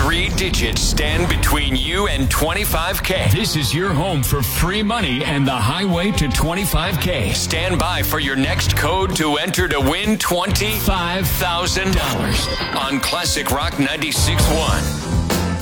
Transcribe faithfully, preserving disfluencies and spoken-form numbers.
three digits stand between you and twenty-five K. This is your home for free money and the highway to twenty-five K. Stand by for your next code to enter to win twenty-five thousand dollars on Classic Rock ninety-six point one.